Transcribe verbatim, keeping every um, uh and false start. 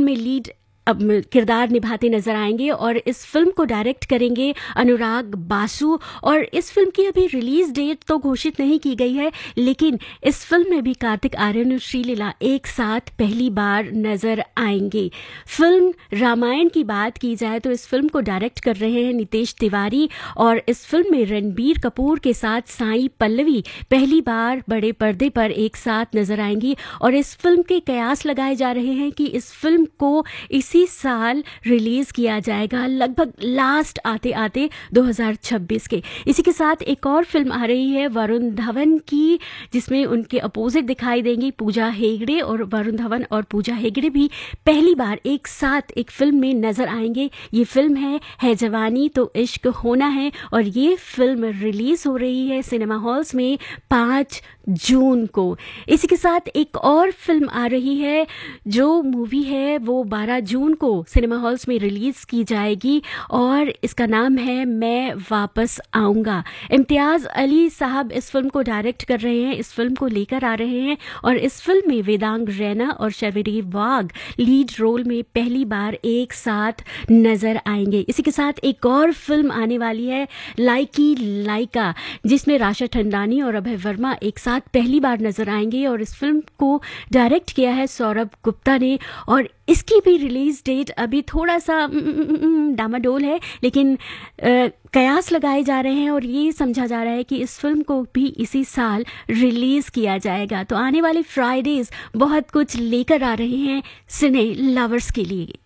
में लीड अब किरदार निभाते नजर आएंगे और इस फिल्म को डायरेक्ट करेंगे अनुराग बासु। और इस फिल्म की अभी रिलीज डेट तो घोषित नहीं की गई है, लेकिन इस फिल्म में भी कार्तिक आर्यन और श्रीलीला एक साथ पहली बार नजर आएंगे। फिल्म रामायण की बात की जाए तो इस फिल्म को डायरेक्ट कर रहे हैं नितेश तिवारी और इस फिल्म में रणबीर कपूर के साथ साई पल्लवी पहली बार बड़े पर्दे पर एक साथ नजर आएंगी। और इस फिल्म के कयास लगाए जा रहे हैं कि इस फिल्म को इसी इसी साल रिलीज किया जाएगा, लगभग लास्ट आते आते दो हज़ार छब्बीस के। इसी के साथ एक और फिल्म आ रही है वरुण धवन की, जिसमें उनके अपोजिट दिखाई देंगी पूजा हेगड़े, और वरुण धवन और पूजा हेगड़े भी पहली बार एक साथ एक फिल्म में नजर आएंगे। ये फिल्म है है जवानी तो इश्क होना है और ये फिल्म रिलीज हो रही है सिनेमा हॉल्स में पाँच जून को। इसी के साथ एक और फिल्म आ रही है, जो मूवी है वो बारह जून को सिनेमा हॉल्स में रिलीज की जाएगी और इसका नाम है मैं वापस आऊंगा। इम्तियाज अली साहब इस फिल्म को डायरेक्ट कर रहे हैं, इस फिल्म को लेकर आ रहे हैं और इस फिल्म में वेदांग रैना और शर्वरी वाघ लीड रोल में पहली बार एक साथ नजर आएंगे। इसी के साथ एक और फिल्म आने वाली है लाइकी लाइका, जिसमें राशा ठंडानी और अभय वर्मा एक साथ पहली बार नजर आएंगे और इस फिल्म को डायरेक्ट किया है सौरभ गुप्ता ने और इसकी भी रिलीज डेट अभी थोड़ा सा डामाडोल है, लेकिन कयास लगाए जा रहे हैं और ये समझा जा रहा है कि इस फिल्म को भी इसी साल रिलीज किया जाएगा। तो आने वाले फ्राइडेज बहुत कुछ लेकर आ रहे हैं सिने लवर्स के लिए।